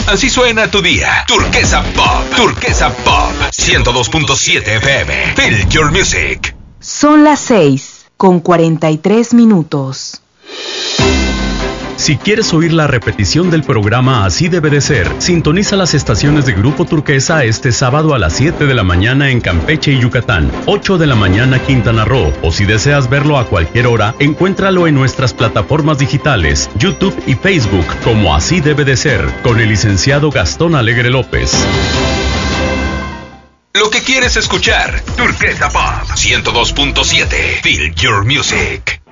Así suena tu día. Turquesa Pop. Turquesa Pop. 102.7 FM. Feel your music. Son las 6:43. Si quieres oír la repetición del programa Así Debe de Ser, sintoniza las estaciones de Grupo Turquesa este sábado a las 7 de la mañana en Campeche y Yucatán, 8 de la mañana Quintana Roo, o si deseas verlo a cualquier hora, encuéntralo en nuestras plataformas digitales, YouTube y Facebook, como Así Debe de Ser, con el licenciado Gastón Alegre López. Lo que quieres escuchar. Turquesa Pop. 102.7. Feel your music.